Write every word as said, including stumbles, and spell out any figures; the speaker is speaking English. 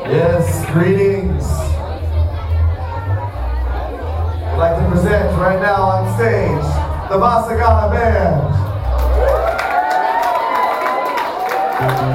Yes, greetings. I'd like to present right now on stage the Masagana Band.